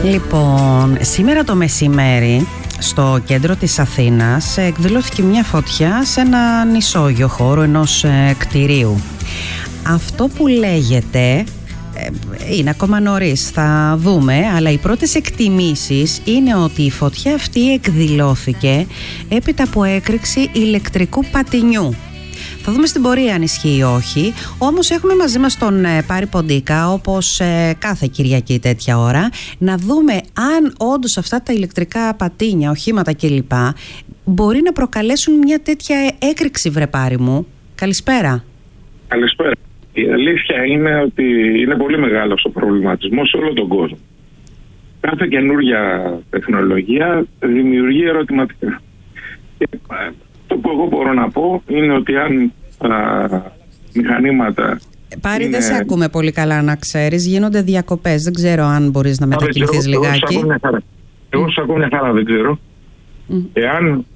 Λοιπόν, σήμερα το μεσημέρι στο κέντρο της Αθήνας εκδηλώθηκε μια φωτιά σε ένα νησόγειο χώρο ενός κτηρίου. Αυτό που λέγεται είναι ακόμα νωρίς, θα δούμε, αλλά οι πρώτες εκτιμήσεις είναι ότι η φωτιά αυτή εκδηλώθηκε έπειτα από έκρηξη ηλεκτρικού πατινιού. Θα δούμε στην πορεία αν ισχύει ή όχι. Όμως έχουμε μαζί μας τον Πάρη Ποντίκα, όπως κάθε Κυριακή τέτοια ώρα, να δούμε αν όντως αυτά τα ηλεκτρικά πατίνια, οχήματα κλπ. Μπορεί να προκαλέσουν μια τέτοια έκρηξη, βρε Πάρη μου. Καλησπέρα. Καλησπέρα. Η αλήθεια είναι ότι είναι πολύ μεγάλος ο προβληματισμός σε όλο τον κόσμο. Κάθε καινούργια τεχνολογία δημιουργεί ερωτηματικά. Και το που εγώ μπορώ να πω είναι ότι αν μηχανήματα... Πάρη, δεν σε ακούμε πολύ καλά, να ξέρεις. Γίνονται διακοπές. Δεν ξέρω αν μπορείς να μετακινηθείς λιγάκι. Εγώ σας ακούω μια χαρά, δεν ξέρω. Εάν...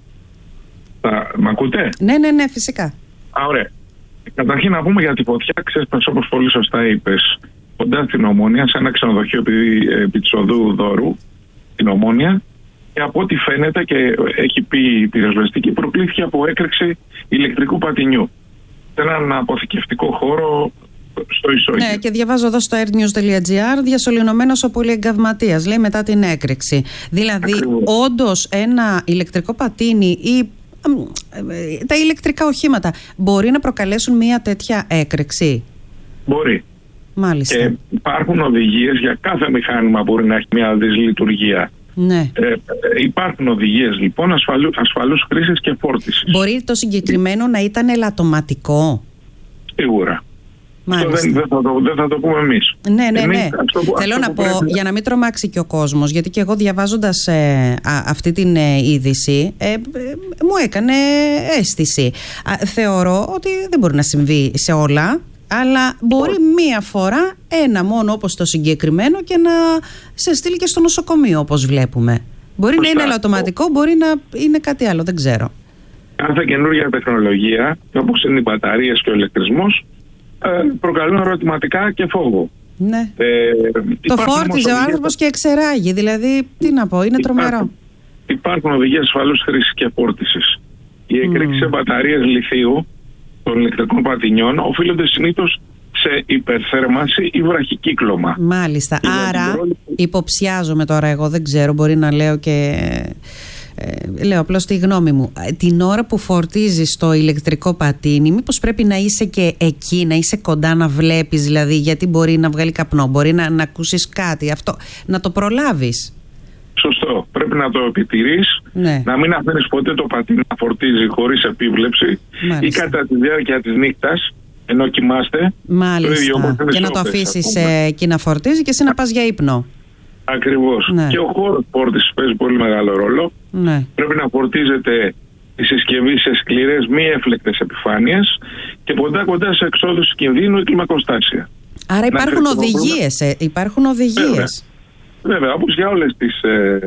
Μ' ακούτε? Ναι, φυσικά. Ωραία. Καταρχήν να πούμε για τη φωτιά. Ξέσπασε, όπως πολύ σωστά είπες, κοντά στην Ομόνια, σε ένα ξενοδοχείο επί της οδού Δώρου, την Ομόνια. Και από ό,τι φαίνεται και έχει πει η πυροσβεστική, προκλήθηκε από έκρηξη ηλεκτρικού πατινιού σε έναν αποθηκευτικό χώρο στο Ισόγειο. Ναι, και διαβάζω εδώ στο airnews.gr, διασωληνωμένος ο πολυεγκαυματίας, λέει, μετά την έκρηξη. Δηλαδή, όντως ένα ηλεκτρικό πατίνι ή τα ηλεκτρικά οχήματα μπορεί να προκαλέσουν μια τέτοια έκρηξη? Μπορεί. Μάλιστα. Και υπάρχουν οδηγίες για κάθε μηχάνημα που μπορεί να έχει μια δυσλειτουργία. Ναι. Υπάρχουν οδηγίες λοιπόν ασφαλούς χρήσης και φόρτισης. Μπορεί το συγκεκριμένο να ήταν ελαττωματικό? Σίγουρα. Δεν θα το πούμε εμείς. Ναι. Θέλω να πω, για να μην τρομάξει και ο κόσμος, γιατί και εγώ διαβάζοντας αυτή την είδηση μου έκανε αίσθηση. Θεωρώ ότι δεν μπορεί να συμβεί σε όλα, αλλά μπορεί μία φορά, ένα μόνο όπως το συγκεκριμένο, και να σε στείλει και στο νοσοκομείο, όπως βλέπουμε. Μπορεί να είναι ελαττωματικό, μπορεί να είναι κάτι άλλο, δεν ξέρω. Κάθε καινούργια τεχνολογία, όπως είναι οι μπαταρίες και ο ηλεκτρισμός, προκαλούν ερωτηματικά και φόβο. Ναι. Το φόρτιζε ο άνθρωπος και εξεράγει, δηλαδή, τι να πω, είναι τρομερό. Υπάρχουν οδηγίες ασφαλούς χρήσης και φόρτισης. Η έκρηξη σε μπαταρίες λιθίου των ηλεκτρικών πατινιών οφείλονται συνήθως σε υπερθέρμανση ή βραχικύκλωμα. Μάλιστα. Άρα υποψιάζομαι τώρα, εγώ δεν ξέρω, μπορεί να λέω και... λέω απλώς τη γνώμη μου. Την ώρα που φορτίζεις το ηλεκτρικό πατίνι, μήπως πρέπει να είσαι και εκεί, να είσαι κοντά, να βλέπεις, δηλαδή, γιατί μπορεί να βγάλει καπνό, μπορεί να ακούσεις κάτι, αυτό, να το προλάβεις. Σωστό. Πρέπει να το επιτηρείς, ναι. Να μην αφήνεις ποτέ το πατίνι να φορτίζει χωρίς επίβλεψη. Μάλιστα. Ή κατά τη διάρκεια της νύχτας, ενώ κοιμάστε. Μάλιστα. Και να το αφήσεις εκεί να φορτίζει και εσύ να πας για ύπνο. Ακριβώς. Ναι. Και ο χώρος φόρτισης παίζει πολύ μεγάλο ρόλο. Ναι. Πρέπει να φορτίζεται η συσκευή σε σκληρές μη έφλεκτες επιφάνειες και κοντά σε εξόδους κινδύνου ή κλιμακοστάσια. Άρα υπάρχουν οδηγίες. Βέβαια, όπως για όλες τις...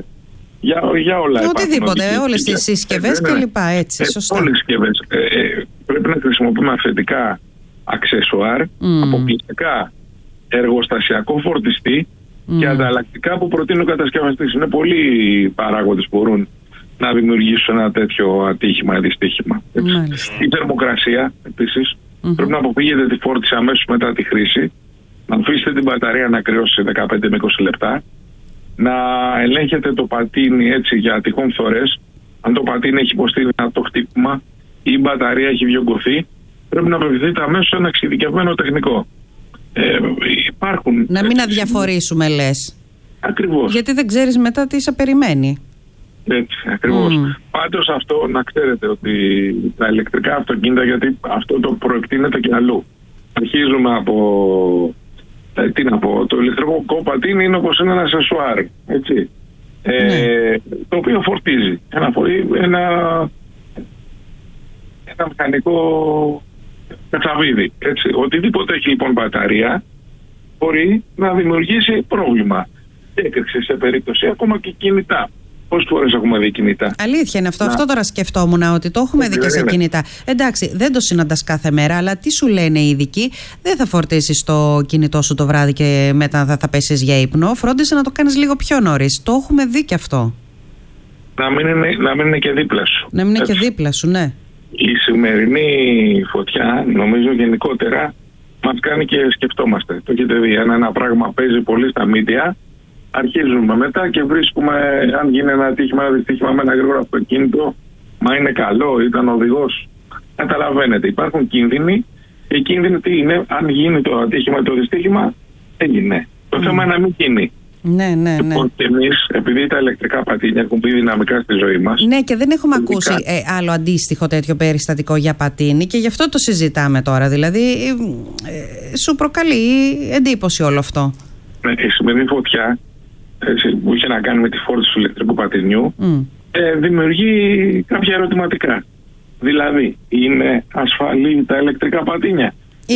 Για όλα. Οτιδήποτε, όλες τις συσκευές κλπ. Έτσι, σωστά. Όλες τις συσκευές. Πρέπει να χρησιμοποιούμε αυθεντικά αξεσουάρ, αποκλειστικά εργοστασιακό φορτιστή και ανταλλακτικά που προτείνει ο κατασκευαστής. Είναι πολλοί παράγοντες που μπορούν να δημιουργήσουν ένα τέτοιο ατύχημα ή δυστύχημα. Η θερμοκρασία επίσης. Πρέπει να αποφύγετε τη φόρτιση αμέσως μετά τη χρήση. Να αφήσετε την μπαταρία να κρυώσει 15 με 20 λεπτά. Να ελέγχετε το πατίνι έτσι για τυχόν φθορές. Αν το πατίνι έχει υποστεί δυνατό χτύπημα ή η μπαταρία έχει βιογκωθεί, πρέπει να απευθυνθείτε αμέσως σε ένα εξειδικευμένο τεχνικό. Υπάρχουν... Να μην αδιαφορήσουμε, λες. Ακριβώς. Γιατί δεν ξέρεις μετά τι σε περιμένει. Έτσι, ακριβώς. Πάντως αυτό να ξέρετε ότι τα ηλεκτρικά αυτοκίνητα, γιατί αυτό το προεκτείνεται και αλλού. Αρχίζουμε από... τι να πω, το ηλεκτρικό πατίνι είναι όπως ένα ασεσουάρ, έτσι. Το οποίο φορτίζει. Ένα μηχανικό κατσαβίδι, έτσι. Οτιδήποτε έχει λοιπόν μπαταρία μπορεί να δημιουργήσει πρόβλημα. Έκρηξη σε περίπτωση, ακόμα και κινητά. Πόσες φορές έχουμε δει κινητά? Αλήθεια είναι αυτό. Αυτό τώρα σκεφτόμουν, ότι το έχουμε δει και σε κινητά. Εντάξει, δεν το συναντάς κάθε μέρα, αλλά τι σου λένε οι ειδικοί? Δεν θα φορτίσεις το κινητό σου το βράδυ και μετά θα πέσεις για ύπνο. Φρόντισε να το κάνεις λίγο πιο νωρίς. Το έχουμε δει και αυτό. Να μην είναι και δίπλα σου. Να μην είναι και δίπλα σου, ναι. Η σημερινή φωτιά, νομίζω γενικότερα, μας κάνει και σκεφτόμαστε. Το έχετε δει, ένα πράγμα παίζει πολύ στα media, αρχίζουμε μετά και βρίσκουμε, αν γίνει ένα ατύχημα, ένα δυστύχημα με ένα γρήγορο αυτοκίνητο, μα είναι καλό, ήταν οδηγός. Καταλαβαίνετε, υπάρχουν κίνδυνοι. Οι κίνδυνοι τι είναι? Αν γίνει το ατύχημα, το δυστύχημα, έγινε. Το θέμα είναι να μην γίνει. Ναι. Και εμείς, επειδή τα ηλεκτρικά πατίνια έχουν μπει δυναμικά στη ζωή μας. Ναι, και δεν έχουμε ακούσει άλλο αντίστοιχο τέτοιο περιστατικό για πατίνι, και γι' αυτό το συζητάμε τώρα. Δηλαδή, σου προκαλεί εντύπωση όλο αυτό. Ναι, η σημερινή φωτιά, που είχε να κάνει με τη φόρτιση του ηλεκτρικού πατινιού, δημιουργεί κάποια ερωτηματικά. Δηλαδή, είναι ασφαλή τα ηλεκτρικά πατίνια?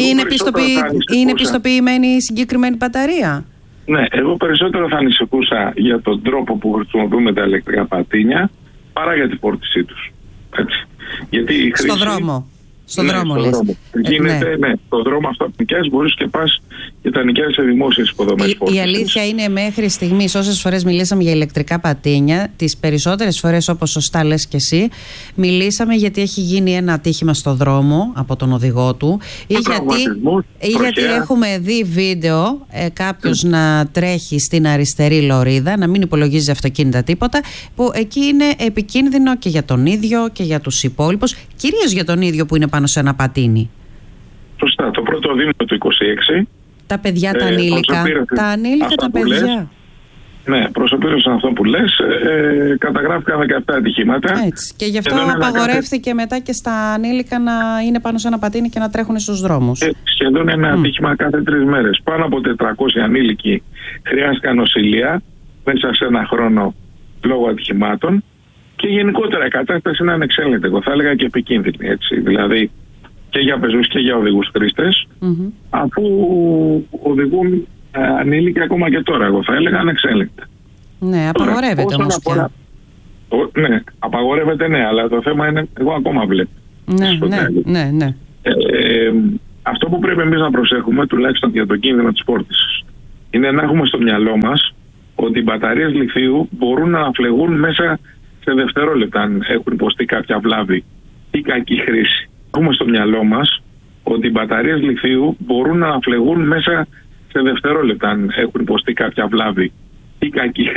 Είναι πιστοποιημένη η συγκεκριμένη μπαταρία? Ναι, εγώ περισσότερο θα ανησυχούσα για τον τρόπο που χρησιμοποιούμε τα ηλεκτρικά πατίνια παρά για τη φόρτισή τους. Έτσι. Γιατί η χρήση... Στον δρόμο λες. Γίνεται, ναι. Στον δρόμο αυτό νοικιάζεις, μπορείς και πας και τα νοικιάζεις σε δημόσιες υποδομές φόρτισης. Η αλήθεια είναι, μέχρι στιγμής, όσες φορές μιλήσαμε για ηλεκτρικά πατίνια, τις περισσότερες φορές, όπως σωστά λες και εσύ, μιλήσαμε γιατί έχει γίνει ένα ατύχημα στο δρόμο από τον οδηγό του, ή γιατί έχουμε δει βίντεο κάποιος να τρέχει στην αριστερή λωρίδα, να μην υπολογίζει αυτοκίνητα τίποτα, που εκεί είναι επικίνδυνο και για τον ίδιο και για τους υπόλοιπους, κυρίως για τον ίδιο που είναι πάνω σε ένα πατίνι. Σωστά. Το πρώτο δίμηνο του 26. Τα παιδιά, τα ανήλικα. Τα ανήλικα, τα παιδιά. Ναι, προσωπήρωσαν αυτό που λες. Καταγράφηκαν 17 ατυχήματα. Έτσι. Και γι' αυτό απαγορεύτηκε μετά και στα ανήλικα να είναι πάνω σε ένα πατίνι και να τρέχουν στους δρόμους. Σχεδόν ένα ατύχημα κάθε 3 μέρες. Πάνω από 400 ανήλικοι χρειάστηκαν νοσηλεία μέσα σε ένα χρόνο λόγω ατυχημάτων. Και γενικότερα η κατάσταση είναι ανεξέλεγκτη. Εγώ θα έλεγα και επικίνδυνη. Έτσι. Δηλαδή και για πεζούς και για οδηγούς χρήστες, αφού οδηγούν ανήλικοι ακόμα και τώρα. Εγώ θα έλεγα ανεξέλεγκτα. Ναι, απαγορεύεται όμως πια. Ναι, απαγορεύεται, ναι, αλλά το θέμα είναι, εγώ ακόμα βλέπω. Ναι. Αυτό που πρέπει εμείς να προσέχουμε, τουλάχιστον για το κίνδυνο της φόρτισης, είναι να έχουμε στο μυαλό μας ότι οι μπαταρίες λιθίου μπορούν να αφλεγούν μέσα σε δευτερόλεπτα αν έχουν υποστεί κάποια βλάβη ή κακή χρήση. Έχουμε στο μυαλό μας ότι οι μπαταρίες λιθίου μπορούν να αφλεγούν μέσα σε δευτερόλεπτα αν έχουν υποστεί κάποια βλάβη ή κακή χρήση.